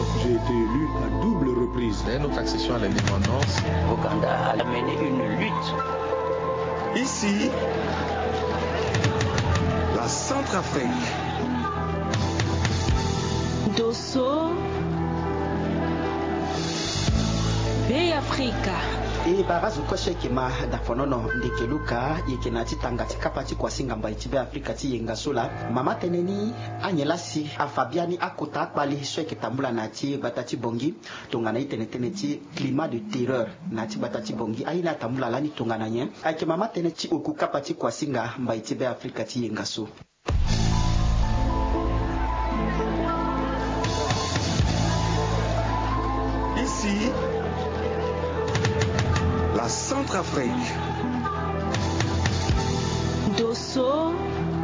J'ai été élu à double reprise. Dès notre accession à l'indépendance, Ouganda a mené une lutte. Ici, la Centrafrique. Dosso, Bay Africa. E barazu kwa sheke ma da fonono ndekeluka yekenati tangati kapati kwa singa mba itibe Afrika ti yenga sola mama teneni anyelasi afabiani akota akbali sheke tambula nati batati bongi tongana itenetene ti climat de terreur nati batati bongi aina tambula lani tongana nye ake mama teneti oku kapati kwa singa mba itibe Afrika ti yenga so. Ici, la Centrafrique. Dosso,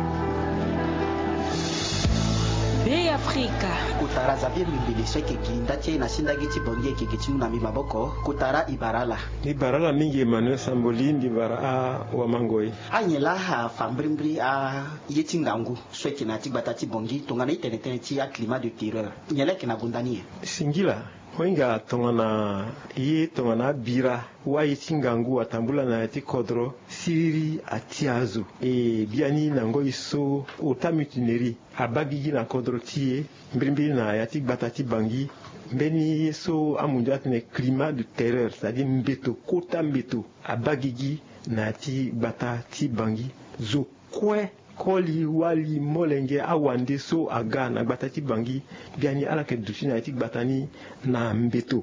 Bay Africa. Kutara zabir mbili sheke kindati na sindagiti bongi keketimu na mibaboko kutara ibarala. Ibarala mingi Emmanuel Samboli ndibara wa mangoi. Anyela ha fambrimbri a yetingangu sheke nati batati bongi tongana itenetene ti a climat de terreur. Nyele kena gundani. Singila Wenga tongana tongana bira wa yitingangu atambula na yati kodro siriri atiazu biani na ngo iso otamitineri abagigi na kodro tie mbrimbi na yati batati bangi mbeni yeso amunjat ne climat de terreur, c'est-à-dire mbeto kota mbeto abagigi na yati batati bangi zo kwe koli wali molenge awande so aga na batati bangi biani ala ke dushina iti batani na mbeto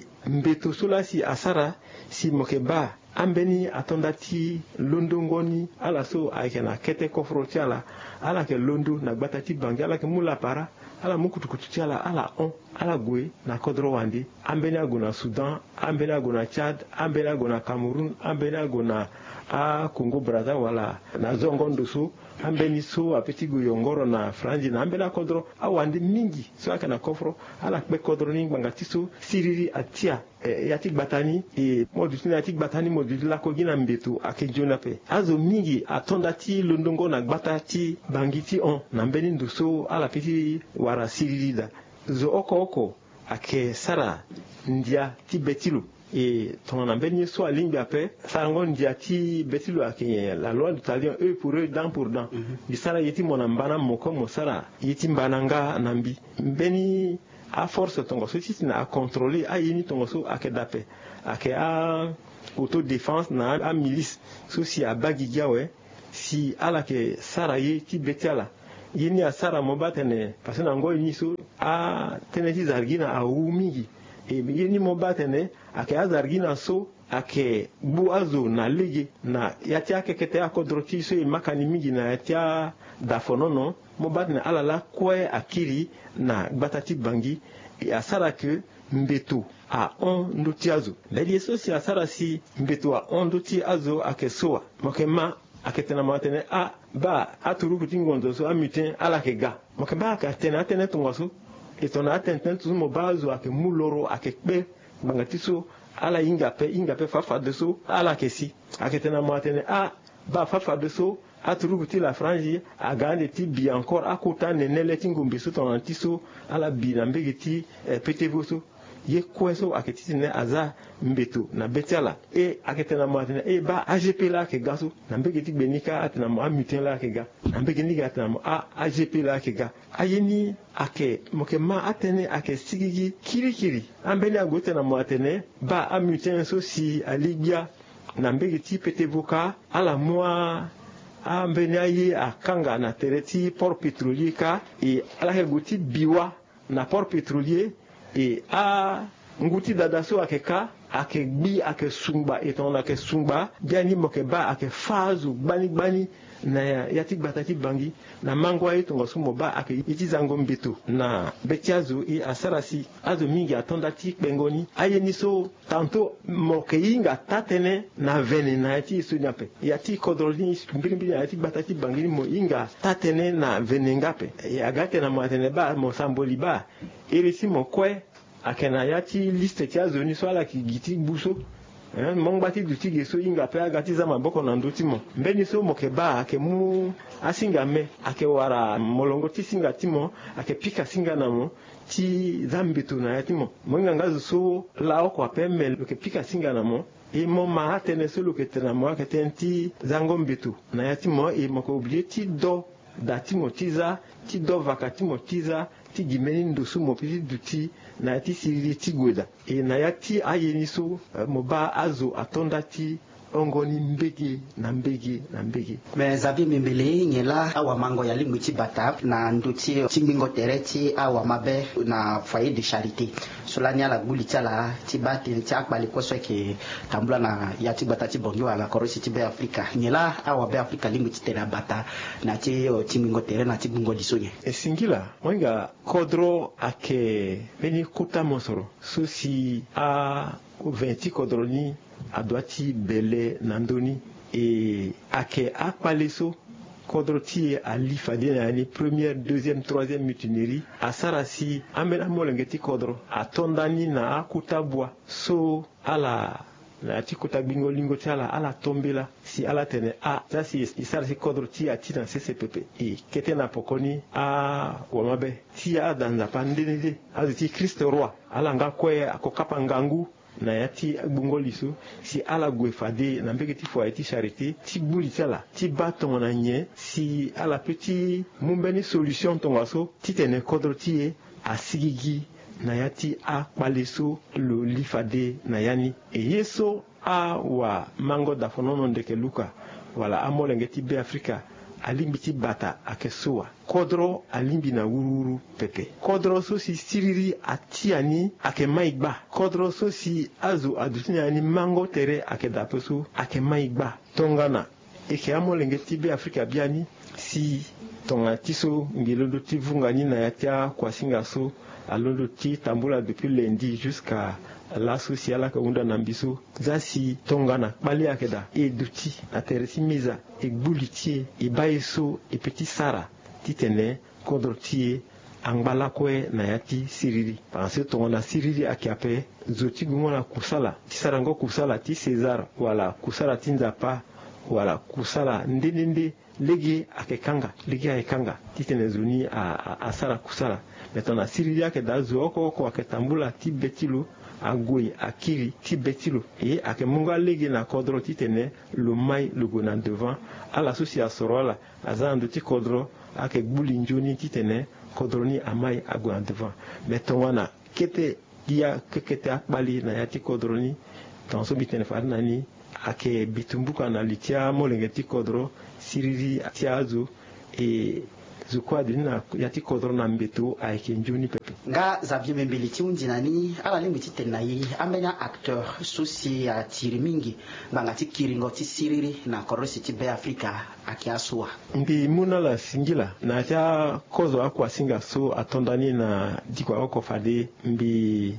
mbeto sola si asara si mokeba ambeni atondati londongoni ala so ayke na kete kofroti ala ke londo na batati bangi ala ke mula para ala mukutukutu ala on ala gwe na kodro wande ambeni agona Sudan ambeni agona Chad ambeni agona Cameroun ambeni agona Congo Brazza wala na zongondo so ambeni so apeti goyongoro na franji na ambena kodro awande mingi so aka na kofro ala kbe kodro ni ngati so siriri atia yatik batani modusini yatik batani modula ko gina mbetu akejona pe azo mingi atondati londongo na gbatati bangiti on na mbeni nduso ala peti wara siriri da zo oko ake sara ndia tibetilu ton ambeni so alingi ape sarango ndiati betilu akenye la loi du talion eux pour eux dent pour dent bisara yeti monambana moko mosara yeti mbananga nambi mbeni a force tongo so titi na a contrôler a yini tongo so akedape ake a autodéfense na a milice so si a bagigia we si ala ke sara yeti betiala yini a sara mobatene parce que nango yini so a teneti zargina a umingi yeni mobatene ake azargina so ake buazo na lege na yati ake kete akodroti so makani mingi na yati dafonono mobatene alala kwe akiri na batati bangi asara ke mbeto a on nduti azo beli so si asara si mbeto a on nduti azo ake soa mokema aketena matene ba aturu kutingonzo so amiten ala ke ga mokeba akatena atene tungoso etona atenten tu mo bazo ake muloro ake kpe bangatiso ala ingape fafa de so ala kesi aketena matene ba fafa de so aturuguti la franji agande ti bi encore akota nenele tingombe so ton antiso ala bi na mbegeti petevoso ye kweso aketiti ne aza mbeto na betiala aketena matene ba AGP la ke gaso na mbegeti benika atena mo amuten la ke ga na mbegeni ga atena mo AGP la ke ga ayeni ake mokema atene ake sigigi kirikiri ambeni agote na mo atene ba amuten so si alibia na mbegeti petevoka ala moi ambeni aye akanga na tereti port pétrolier ka ala helgoti biwa na port pétrolier nguti dadaso akeka akegbi ake sumba etona ake sumba biani mokeba ake fazu bani na yati batati bangi na mangwa etongo sumo ba ake itizango mbeto na betiazo asarasi azo mingi atondati pengoni ayeni so tanto mokeinga tatene na vene na yati sunyape yati kodroni mbili yati batati bangi mo inga tatene na vene ngape agate na matene ba mo samboli ba irisi mo kwe akena yati liste tia zoni so ala ki giti buso mongbati duti so inga pe agati za maboko na nduti mo mbeni so mokeba ake mu asinga me ake wara molongo ti singa timo ake pika singa na mo ti zambitu na yatimo monga ngazu so lao kwa pemel ke pika singa na mo e mo ma atene so lo ke tena mo ake tenti zango mbitu na yatimo e moko oblie ti do datimo tiza ti do vakatimo tiza ti gimeni ndosu mo piti duti na ti siriri ti gweda e na ya ti ayeni so mo ba azo atonda ti ongoni mbege na mbege na mbege me zabi mimbele ngela awa mango ya lingwi ti bata na nduti timbingo tereti awa mabe na foyer de charité solani ala gbuli ti ala ti bati ti akpali koso ke tambula na ya ti bata ti bongi wala korosi ti be afrika ngela awa be afrika lingwi ti tere bata na ti timbingo tere na ti gbingo disonye e singila monga kodro ake beni kuta mosoro so si a 20 kodro ni adwati bele nandoni et ake akpaleso kodroti alifade na ni première deuxième troisième mutinerie asarasi amena molengeti kodro atondani na akutabwa so ala na tikota bingo lingo tala ala tombela si ala tene a tasi isarasi kodroti atina CCPP e ketena pokoni a wamabe ti a danza pandene aziti Christ roi ala ngakwe akokapa ngangu na yati bungoliso si ala gwefade na mbeketi fo ayeti charité ti buli tala ti baton na nye si ala petit mumbeni solution tongaso ti tene kodro ti asigigi na yati a paleso lo lifade na yani e yeso a wa mango da fonono ndeke luka wala amolenge ti be afrika alimbi ti bata akesoa kodro alimbi na wururu pepe kodro so si siriri atiani ake maigba kodro so si azu adutini ani mango tere ake dapeso ake maigba tongana eke amolenge ti be afrika biani si tonga tiso ngelondo ti vungani na yatia kwasinga so alondo ti tambula depuis lundi jusqu'à la sociale ka unda nambiso zasi tongana bali akeda e duti ateresi miza e gbuliti e bayeso e petit sara titene kodrotie angbala kwe na yati siriri parce tongana siriri akiape zoti gumona kusala tisarango kusala ti César wala kusala tinzapa wala kusala ndendende legi akekanga titene zuni a sara kusala metona siriri akeda zuoko ko aketambula ti betilo agui akiri ti betilo et ake munga legi na kodro titene le mai le gona devant à l'association rola azando ti kodro ake gbuli njoni titene kodro ni amai agona devant metongana kete dia kete akbali na yati kodro ni tonso bitene farna ni ake bitumbuka na litia molenge ti kodro siriri tiazo et zukwa dina yati kodro na mbeto aike njoni pepe nga Xavier Membele ti undinani ala limbi ti tena yi ambenya acteur susi ya tiri mingi banga ti kiringo ti siriri na korosi ti be afrika akiasua mbi muna la singila na tia kozo akwa singa so atondani na dikwa oko fade mbi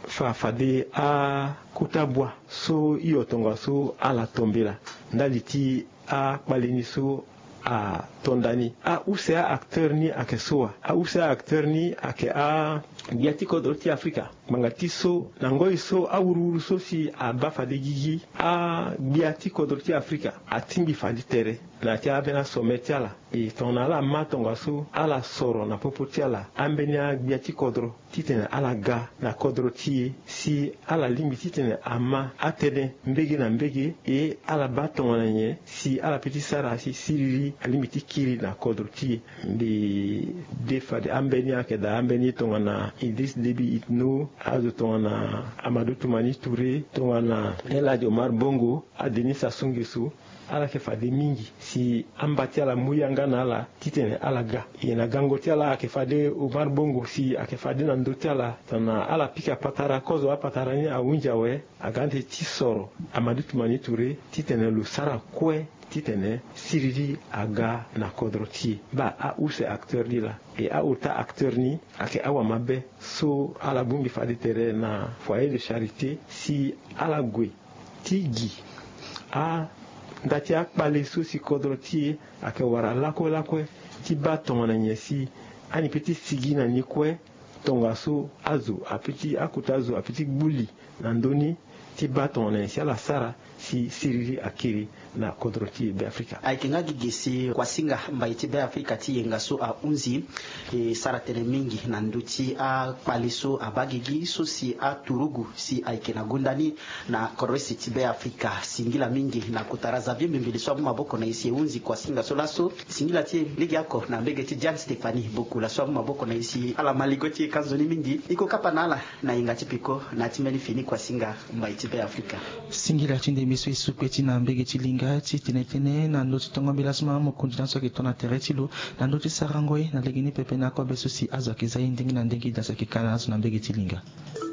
fade a kutabwa so iyo tonga so ala tombela ndali ti a kbalini so a tondani a usea acteur ni akesoa a usea acteur ni ake a biati kodro ti afrika mangati so nangoi so a ururu so si a bafade gigi a biati kodro ti afrika a timbi fadi tere na ti abena sometiala e tona la matonga so ala soro na popotiala ambenia biati kodro titene ala ga na kodro ti si ala limbi titene ama atene mbege na mbege e ala batonga na nye si ala petit sara si siriri limbi ti kiri na kodro ti mbi defade ambenia keda ambeni tonga na Idriss Déby Itno azo tonga na Amadou Toumani Touré tonga na El Hadji Omar Bongo a Denis Sassou Nguesso ala ke fade mingi si ambati ala muyanga na ala titene ala ga ina gangoti ala ke fade Omar Bongo si ake fade na ndoti ala tana ala pika patara kozo a patara ni a unjawe agante ti soro Amadou Toumani Touré titene lu sara kwe titene siriri aga na kodroti ba a use acteur ni la e a uta acteur ni ake awa mabe so ala bumbi fade tere na foyer de charité si ala gwe tigi a ndati akpale so si kodroti ake wara lako ti ba tonga na nyesi ani petit sigi na ni kwe tonga so azo apeti akuta azo apeti gbuli na ndoni ti ba tonga si ala sara si siriri akiri na kodro ti be Afrika aikenga gigesi kwa singa mbai ti be Afrika ti yenga so a unzi sara tene mingi na nduti a paliso a bagigi so si a turugu si aikena gundani na koresi ti be Afrika singila mingi na kutaraza vimbi mbiliswa maboko na isi unzi kwa singa so laso singila ti ligi yako na mbege ti Jan Stefani boku la swa maboko na isi ala maligoti kanzoni mingi iko kapa nala na inga tipiko na timeli fini kwa singa mbai ti be Afrika singila tinde miso isupeti na mbege ti linga ti tinetene na ndoti tongo bilasma mo kunjina so ke tona teretilu na ndoti sarangoi na legini pepe na ko beso si azwa ke zayi ndingi na ndingi da so ke kana na mbege ti linga